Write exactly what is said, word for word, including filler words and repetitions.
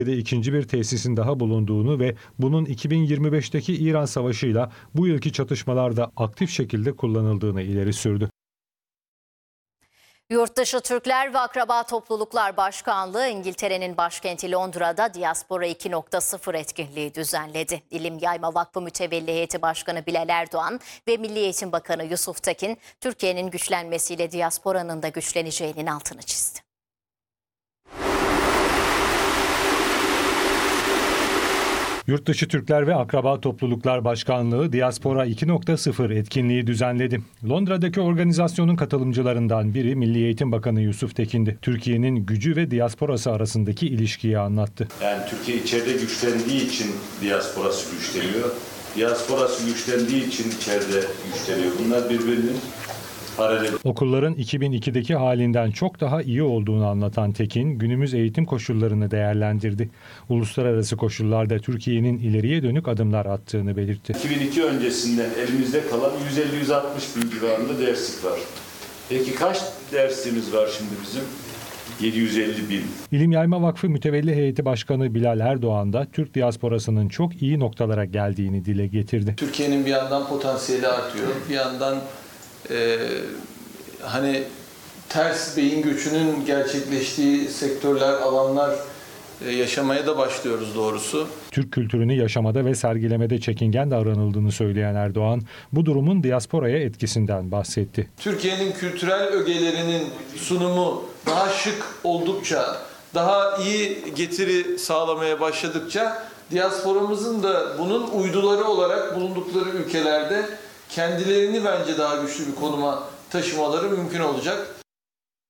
ikinci bir tesisin daha bulunduğunu ve bunun iki bin yirmi beşteki İran Savaşı'yla bu yılki çatışmalarda aktif şekilde kullanıldığını ileri sürdü. Yurtdışı Türkler ve Akraba Topluluklar Başkanlığı İngiltere'nin başkenti Londra'da Diaspora iki nokta sıfır etkinliği düzenledi. İlim Yayma Vakfı Mütevelli Heyeti Başkanı Bilal Erdoğan ve Milli Eğitim Bakanı Yusuf Tekin, Türkiye'nin güçlenmesiyle diasporanın da güçleneceğinin altını çizdi. Yurtdışı Türkler ve Akraba Topluluklar Başkanlığı Diaspora iki nokta sıfır etkinliği düzenledi. Londra'daki organizasyonun katılımcılarından biri Milli Eğitim Bakanı Yusuf Tekin'di. Türkiye'nin gücü ve diasporası arasındaki ilişkiyi anlattı. Yani Türkiye içeride güçlendiği için diasporası güçleniyor. Diasporası güçlendiği için içeride güçleniyor. Bunlar birbirinin paralel. Okulların iki bin ikideki halinden çok daha iyi olduğunu anlatan Tekin, günümüz eğitim koşullarını değerlendirdi. Uluslararası koşullarda Türkiye'nin ileriye dönük adımlar attığını belirtti. iki bin iki öncesinden elimizde kalan yüz elli yüz altmış bin civarında derslik var. Peki kaç dersimiz var şimdi bizim? yedi yüz elli bin. İlim Yayma Vakfı Mütevelli Heyeti Başkanı Bilal Erdoğan da Türk diasporasının çok iyi noktalara geldiğini dile getirdi. Türkiye'nin bir yandan potansiyeli artıyor, bir yandan Ee, hani ters beyin göçünün gerçekleştiği sektörler, alanlar e, yaşamaya da başlıyoruz doğrusu. Türk kültürünü yaşamada ve sergilemede çekingen davranıldığını söyleyen Erdoğan, bu durumun diasporaya etkisinden bahsetti. Türkiye'nin kültürel ögelerinin sunumu daha şık oldukça, daha iyi getiri sağlamaya başladıkça, diasporamızın da bunun uyduları olarak bulundukları ülkelerde kendilerini bence daha güçlü bir konuma taşımaları mümkün olacak.